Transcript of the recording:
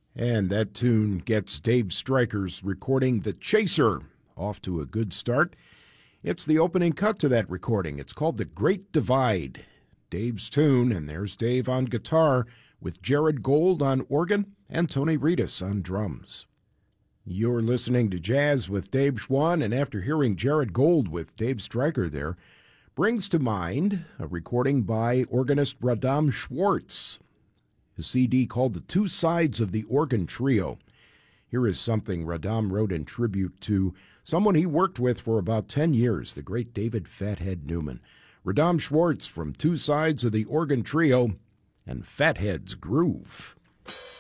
And that tune gets Dave Stryker's recording The Chaser off to a good start. It's the opening cut to that recording. It's called The Great Divide. Dave's tune, and there's Dave on guitar with Jared Gold on organ and Tony Reedus on drums. You're listening to Jazz with Dave Schwann, and after hearing Jared Gold with Dave Stryker there, brings to mind a recording by organist Radam Schwartz. A CD called The Two Sides of the Organ Trio. Here is something Radam wrote in tribute to someone he worked with for about 10 years, the great David Fathead Newman. Radam Schwartz from Two Sides of the Organ Trio and Fathead's Groove.